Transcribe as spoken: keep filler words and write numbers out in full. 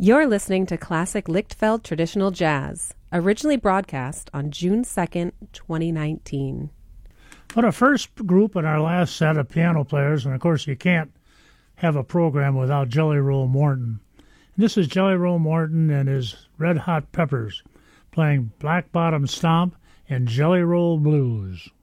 You're listening to Classic Lichtfeld Traditional Jazz, originally broadcast on June second, twenty nineteen. Well, the first group in our last set of piano players, and of course you can't have a program without Jelly Roll Morton. And this is Jelly Roll Morton and his Red Hot Peppers playing Black Bottom Stomp and Jelly Roll Blues.